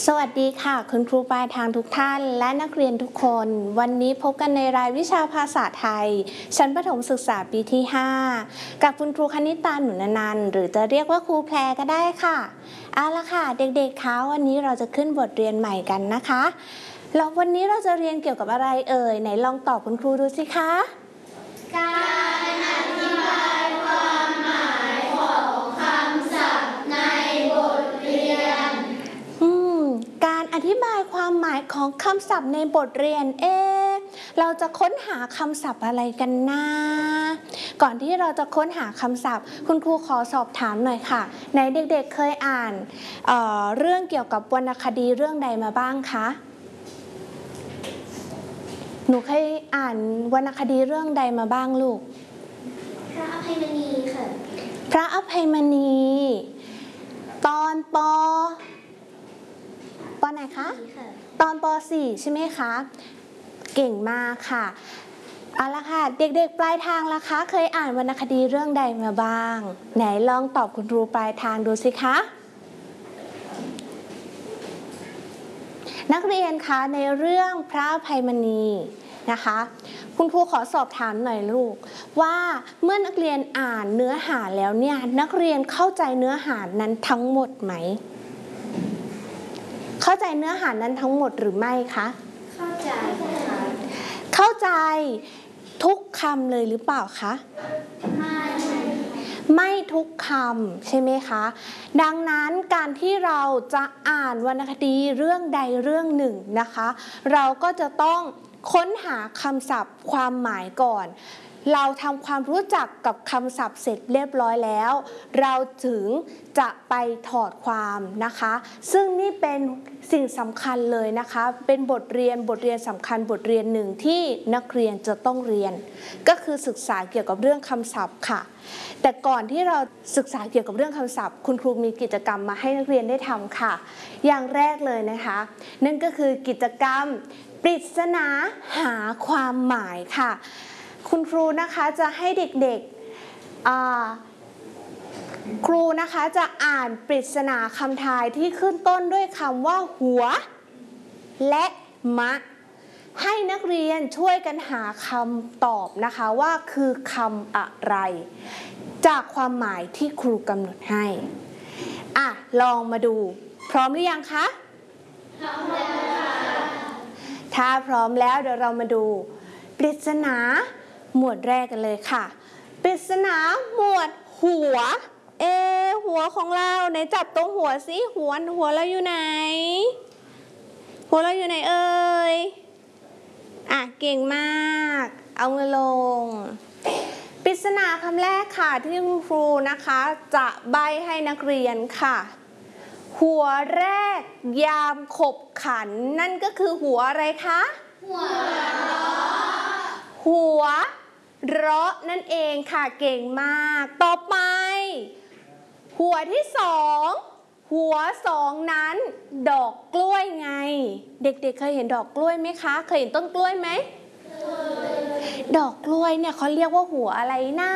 สวัสดีค่ะคุณครูปลายทางทุกท่านและนักเรียนทุกคนวันนี้พบกันในรายวิชาภาษาไทยชั้นประถมศึกษาปีที่5กับคุณครูคณิตาหนุนนันท์หรือจะเรียกว่าครูแพรก็ได้ค่ะเอาละค่ะเด็กๆคะวันนี้เราจะขึ้นบทเรียนใหม่กันนะคะแล้ววันนี้เราจะเรียนเกี่ยวกับอะไรเอ่ยไหนลองตอบคุณครูดูสิคะการอธิบายความหมายของคำศัพท์ในบทเรียนการอธิบายความหมายของคำศัพท์ในบทเรียนเราจะค้นหาคำศัพท์อะไรกันนะก่อนที่เราจะค้นหาคำศัพท์คุณครูขอสอบถามหน่อยค่ะไหนเด็กๆเคยอ่านเรื่องเกี่ยวกับวรรณคดีเรื่องใดมาบ้างคะหนูเคยอ่านวรรณคดีเรื่องใดมาบ้างลูกพระอภัยมณีค่ะพระอภัยมณีตอนป.ไหนคะตอนป.4 ใช่ไหมคะเก่งมากค่ะเอาละค่ะเด็กๆปลายทางล่ะคะเคยอ่านวรรณคดีเรื่องใดมาบ้างไหนลองตอบคุณครูปลายทางดูสิคะนักเรียนคะในเรื่องพระอภัยมณีนะคะคุณครูขอสอบถามหน่อยลูกว่าเมื่อนักเรียนอ่านเนื้อหาแล้วเนี่ยนักเรียนเข้าใจเนื้อหานั้นทั้งหมดไหมเข้าใจเนื้อหานั้นทั้งหมดหรือไม่คะเข้าใจค่ะเข้าใจทุกคำเลยหรือเปล่าคะไม่ทุกคำใช่ไหมคะดังนั้นการที่เราจะอ่านวรรณคดีเรื่องใดเรื่องหนึ่งนะคะเราก็จะต้องค้นหาคำศัพท์ความหมายก่อนเราทำความรู้จักกับคำศัพท์เสร็จเรียบร้อยแล้วเราถึงจะไปถอดความนะคะซึ่งนี่เป็นสิ่งสำคัญเลยนะคะเป็นบทเรียนสำคัญบทเรียนหนึ่งที่นักเรียนจะต้องเรียนก็คือศึกษาเกี่ยวกับเรื่องคำศัพท์ค่ะแต่ก่อนที่เราศึกษาเกี่ยวกับเรื่องคำศัพท์คุณครูมีกิจกรรมมาให้นักเรียนได้ทำค่ะอย่างแรกเลยนะคะนั่นก็คือกิจกรรมปริศนาหาความหมายค่ะคุณครูนะคะจะให้เด็กๆครูนะคะจะอ่านปริศนาคำทายที่ขึ้นต้นด้วยคำว่าหัวและมะให้นักเรียนช่วยกันหาคำตอบนะคะว่าคือคำอะไรจากความหมายที่ครูกำหนดให้ลองมาดูพร้อมหรือยังคะพร้อมแล้วค่ะถ้าพร้อมแล้วเดี๋ยวเรามาดูปริศนาหมวดแรกกันเลยค่ะปริศนาหมวดหัวหัวของเราไหนจับตรงหัวสิหัวเราอยู่ไหนหัวเราอยู่ไหนเอ่ยเก่งมากเอามือลงปริศนาคำแรกค่ะที่คุณครูนะคะจะใบ้ให้นักเรียนค่ะหัวแรกยามขบขันนั่นก็คือหัวอะไรคะหัวเราะนั่นเองค่ะเก่งมากต่อไปหัวที่สองหัวสองนั้นดอกกล้วยไงเด็กๆเคยเห็นดอกกล้วยไหมคะเคยเห็นต้นกล้วยไหมดอกกล้วยเนี่ยเขาเรียกว่าหัวอะไรนะ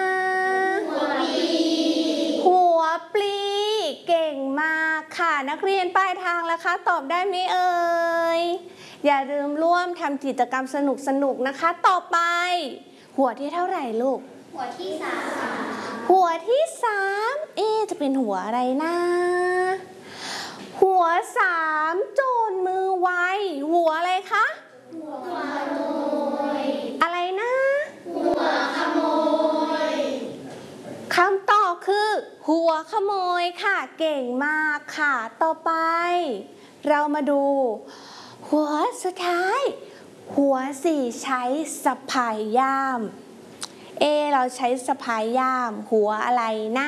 หัวปลีเก่งมากค่ะนักเรียนปลายทางแล้วคะตอบได้ไหมเอ่ยอย่าลืมร่วมทำกิจกรรมสนุกๆนะคะต่อไปหัวที่เท่าไหร่ลูกหัวที่3 หัวที่3จะเป็นหัวอะไรนะหัว3โจรมือไวหัวอะไรคะหัวขโมยอะไรนะหัวขโมยคำตอบคือหัวขโมยค่ะเก่งมากค่ะต่อไปเรามาดูหัวสุดท้ายหัว4ใช้สะพายย่ามเราใช้สะพายย่ามหัวอะไรนะ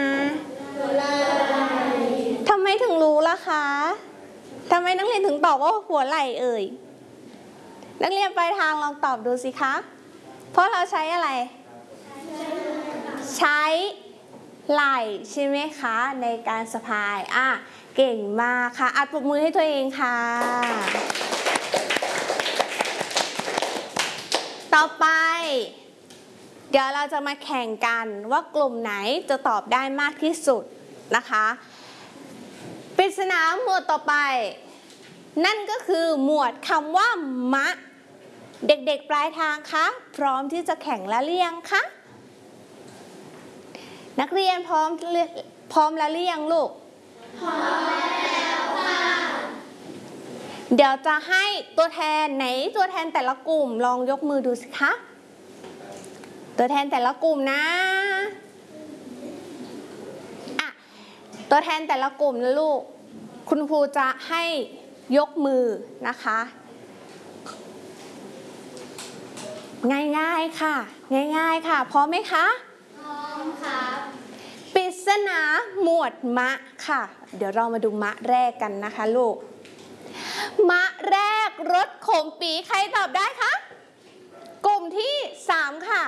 ทำไมถึงรู้ล่ะคะทำไมนักเรียนถึงตอบว่าหัวไหล่เอ่ยนักเรียนปลายทางลองตอบดูสิคะเพราะเราใช้อะไรใช้ไหล่ใช่ไหมคะในการสะพายเก่งมากค่ะปรบมือให้ตัวเองค่ะต่อไปเดี๋ยวเราจะมาแข่งกันว่ากลุ่มไหนจะตอบได้มากที่สุดนะคะปริศนาหมวดต่อไปนั่นก็คือหมวดคำว่ามะเด็กๆปลายทางคะพร้อมที่จะแข่งแล้วหรือยังคะนักเรียนพร้อมแล้วหรือยังลูกพร้อมแล้วค่ะเดี๋ยวจะให้ตัวแทนไหนตัวแทนแต่ละกลุ่มลองยกมือดูสิคะตัวแทนแต่ละกลุ่มนะตัวแทนแต่ละกลุ่มนะลูกคุณครูจะให้ยกมือนะคะง่ายๆค่ะง่ายๆค่ะพร้อมไหมคะพร้อมค่ะปริศนาหมวดมะค่ะเดี๋ยวเรามาดูมะแรกกันนะคะลูกมะแรกรสขมปีใครตอบได้คะกลุ่มที่3ค่ะ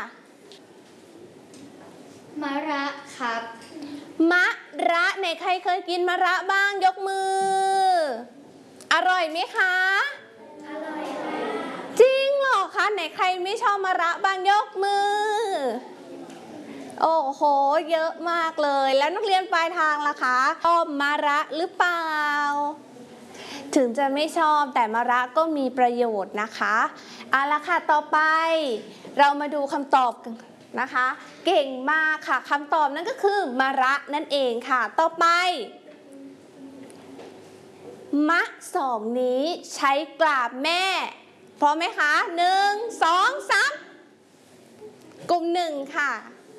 มะระครับมะระไหนใครเคยกินมะระบ้างยกมืออร่อยไหมคะอร่อยค่ะจริงเหรอคะไหนใครไม่ชอบมะระบ้างยกมือโอ้โหเยอะมากเลยแล้วนักเรียนปลายทางล่ะคะชอบมะระหรือเปล่าถึงจะไม่ชอบแต่มะระก็มีประโยชน์นะคะเอาละค่ะต่อไปเรามาดูคำตอบกันนะคะเก่งมากค่ะคำตอบนั่นก็คือมะระนั่นเองค่ะต่อไปมะสองนี้ใช้กราบแม่พร้อมไหมคะ1 2 3กลุ่ม1ค่ะ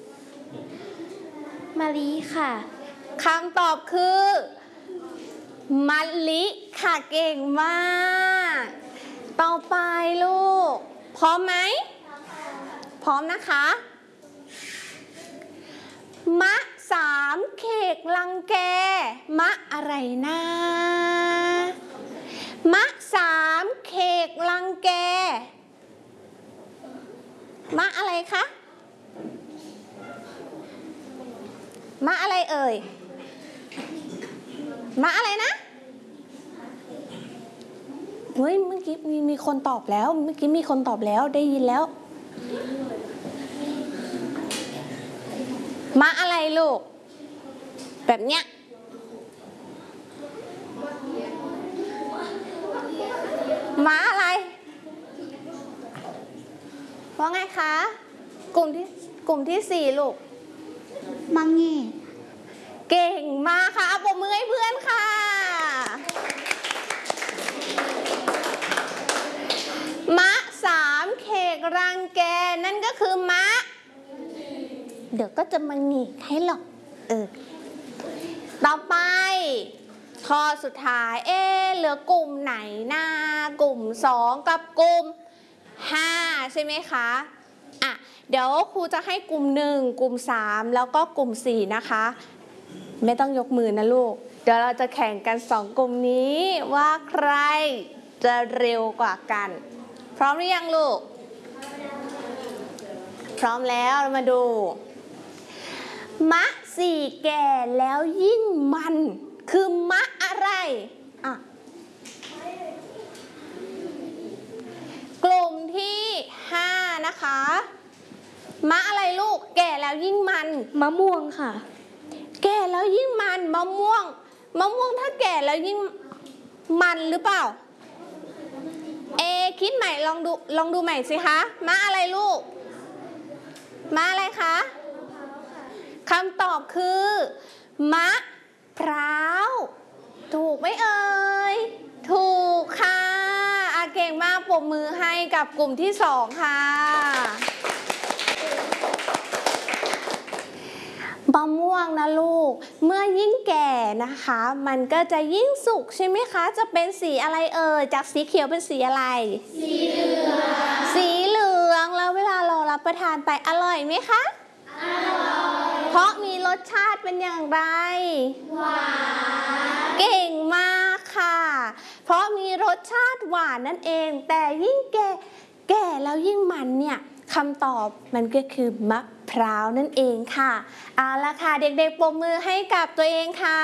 มะลิค่ะคำตอบคือมะลิค่ะเก่งมากต่อไปลูกพร้อมไหมพร้อมนะคะมะ3เขกลังแกมะอะไรนะมะ3เขกลังแกมะอะไรคะมะอะไรเอ่ยมะอะไรนะเฮ้ยเมื่อกี้มีคนตอบแล้วเมื่อกี้มีคนตอบแล้วได้ยินแล้วมะอะไรลูกแบบเนี้ยมะอะไรว่าไงคะกลุ่มที่4ลูกมังเง่เก่งมากค่ะปรบมือให้เพื่อนค่ะมะ3เขกรังแกนั่นก็คือมะเดี๋ยวก็จะมาหนีให้หรอกต่อไปข้อสุดท้ายเหลือกลุ่มไหนนะกลุ่ม2กับกลุ่ม5ใช่ไหมคะเดี๋ยวครูจะให้กลุ่ม1กลุ่ม3แล้วก็กลุ่ม4นะคะไม่ต้องยกมือนะลูกเดี๋ยวเราจะแข่งกัน2กลุ่มนี้ว่าใครจะเร็วกว่ากันพร้อมหรือยังลูกพร้อมแล้วเรามาดูมะ4แก่แล้วยิ่งมันคือมะอะไรกลุ่มที่5นะคะมะอะไรลูกแก่แล้วยิ่งมันมะม่วงค่ะแก่แล้วยิ่งมันมะม่วงถ้าแก่แล้วยิ่งมันหรือเปล่าคิดใหม่ลองดูใหม่สิคะมะอะไรลูกมะอะไรคะคำตอบคือมะพร้าวถูกไหมเอ่ยถูกค่ะเก่งมากปรบมือให้กับกลุ่มที่2ค่ะมะม่วงนะลูกเมื่อยิ่งแก่นะคะมันก็จะยิ่งสุกใช่ไหมคะจะเป็นสีอะไรเอ่ยจากสีเขียวเป็นสีอะไรสีเหลืองแล้วเวลาเรารับประทานไปอร่อยไหมคะอร่อยเพราะมีรสชาติเป็นอย่างไรหวานเก่งมากค่ะเพราะมีรสชาติหวานนั่นเองแต่ยิ่งแก่แล้วยิ่งมันเนี่ยคำตอบมันก็คือมะพร้าวนั่นเองค่ะเอาละค่ะเด็กๆปรบมือให้กับตัวเองค่ะ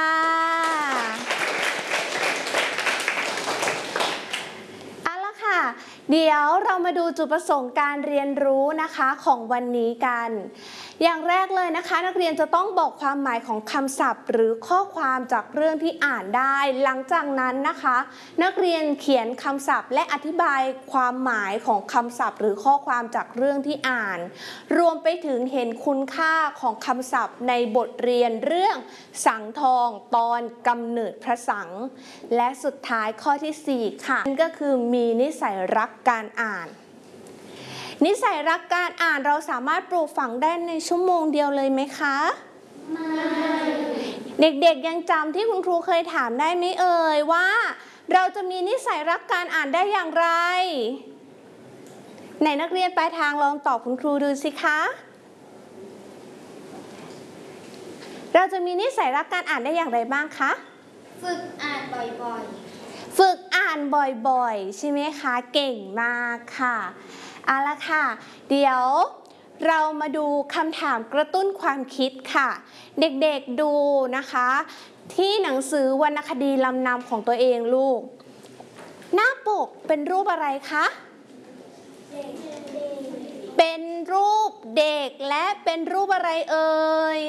เอาละค่ะเดี๋ยวเรามาดูจุดประสงค์การเรียนรู้นะคะของวันนี้กันอย่างแรกเลยนะคะนักเรียนจะต้องบอกความหมายของคำศัพท์หรือข้อความจากเรื่องที่อ่านได้หลังจากนั้นนะคะนักเรียนเขียนคำศัพท์และอธิบายความหมายของคำศัพท์หรือข้อความจากเรื่องที่อ่านรวมไปถึงเห็นคุณค่าของคำศัพท์ในบทเรียนเรื่องสังทองตอนกำเนิดพระสังและสุดท้ายข้อที่4ค่ะนั่นก็คือมีนิสัยรักการอ่านนิสัยรักการอ่านเราสามารถปลูกฝังได้ในชั่วโมงเดียวเลยไหมคะไม่เด็กๆยังจำที่คุณครูเคยถามได้ไหมเอ่ยว่าเราจะมีนิสัยรักการอ่านได้อย่างไรไหนนักเรียนปลายทางลองตอบคุณครูดูสิคะเราจะมีนิสัยรักการอ่านได้อย่างไรบ้างคะฝึกอ่านบ่อยๆฝึกอ่านบ่อยๆใช่ไหมคะเก่งมากค่ะเอาละค่ะเดี๋ยวเรามาดูคำถามกระตุ้นความคิดค่ะเด็กๆดูนะคะที่หนังสือวรรณคดีลำนำของตัวเองลูกหน้าปกเป็นรูปอะไรคะเป็นรูปเด็กและเป็นรูปอะไรเอ่ย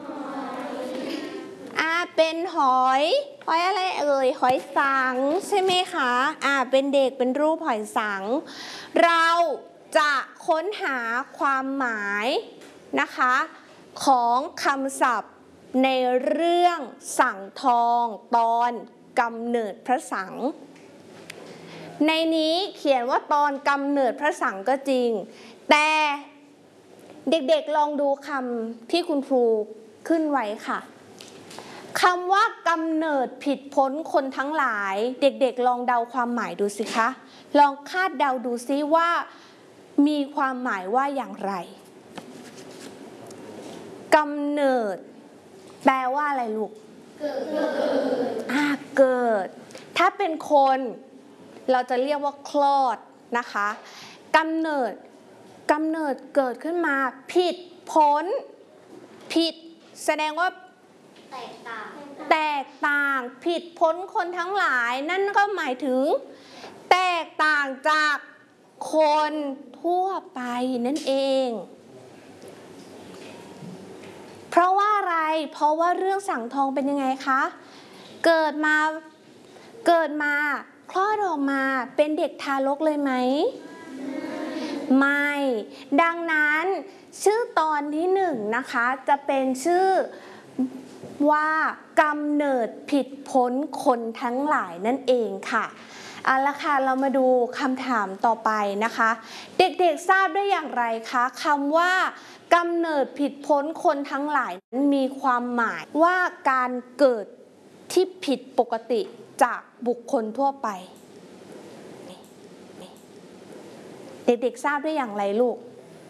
เป็นหอยอะไรเอ่ยหอยสังใช่ไหมคะเป็นเด็กเป็นรูปหอยสังเราจะค้นหาความหมายนะคะของคำศัพท์ในเรื่องสังทองตอนกำเนิดพระสังในนี้เขียนว่าตอนกำเนิดพระสังก็จริงแต่เด็กๆลองดูคำที่คุณครูขึ้นไว้ค่ะคำว่ากำเนิดผิดพ้นคนทั้งหลายเด็กๆลองเดาความหมายดูสิคะลองคาดเดาดูซิว่ามีความหมายว่าอย่างไรกำเนิดแปลว่าอะไรลูกเกิดถ้าเป็นคนเราจะเรียกว่าคลอดนะคะกำเนิดเกิดขึ้นมาผิดพ้นผิดแสดงว่าแตกต่างผิดพ้นคนทั้งหลายนั่นก็หมายถึงแตกต่างจากคนทั่วไปนั่นเองเพราะว่าอะไรเพราะว่าเรื่องสังทองเป็นยังไงคะเกิดมาคลอดออกมาเป็นเด็กทารกเลยไหมไม่ดังนั้นชื่อตอนที่1นะคะจะเป็นชื่อว่ากำเนิดผิดพ้นคนทั้งหลายนั่นเองค่ะเอาละค่ะเรามาดูคำถามต่อไปนะคะเด็กๆทราบได้อย่างไรคะคำว่ากำเนิดผิดพ้นคนทั้งหลายนั้นมีความหมายว่าการเกิดที่ผิดปกติจากบุคคลทั่วไปเด็กๆทราบได้อย่างไรลูก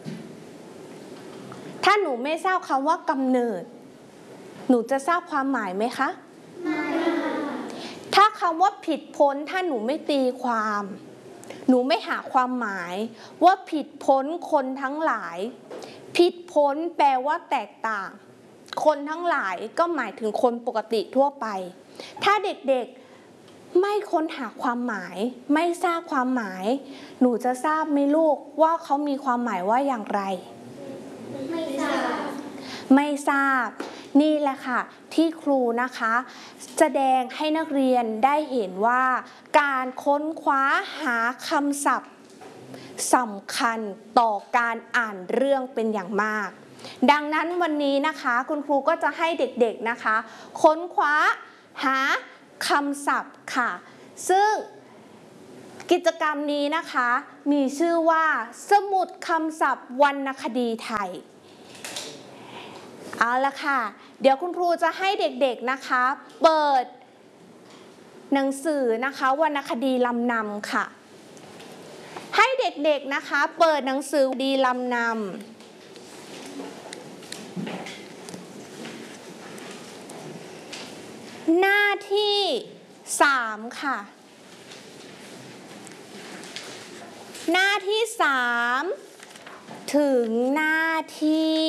ถ้าหนูไม่ทราบคำว่ากำเนิดหนูจะทราบความหมายไหมคะไม่ถ้าคำว่าผิดพ้นถ้าหนูไม่ตีความหนูไม่หาความหมายว่าผิดพ้นคนทั้งหลายผิดพ้นแปลว่าแตกต่างคนทั้งหลายก็หมายถึงคนปกติทั่วไปถ้าเด็กๆไม่ค้นหาความหมายไม่ทราบความหมายหนูจะทราบไหมลูกว่าเขามีความหมายว่าอย่างไรไม่ทราบนี่แหละค่ะที่ครูนะคะแสดงให้นักเรียนได้เห็นว่าการค้นคว้าหาคำศัพท์สำคัญต่อการอ่านเรื่องเป็นอย่างมากดังนั้นวันนี้นะคะคุณครูก็จะให้เด็กๆนะคะค้นคว้าหาคำศัพท์ค่ะซึ่งกิจกรรมนี้นะคะมีชื่อว่าสมุดคำศัพท์วรรณคดีไทยเอาละค่ะเดี๋ยวคุณครูจะให้เด็กๆนะคะเปิดหนังสือนะคะวรรณคดีลำนำค่ะให้เด็กๆนะคะเปิดหนังสือดีลำนำหน้าที่3ค่ะหน้าที่3ถึงหน้าที่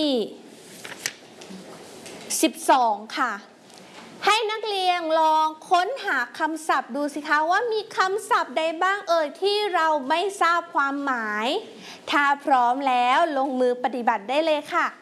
12ค่ะให้นักเรียนลองค้นหาคำศัพท์ดูสิคะว่ามีคำศัพท์ใดบ้างที่เราไม่ทราบความหมายถ้าพร้อมแล้วลงมือปฏิบัติได้เลยค่ะ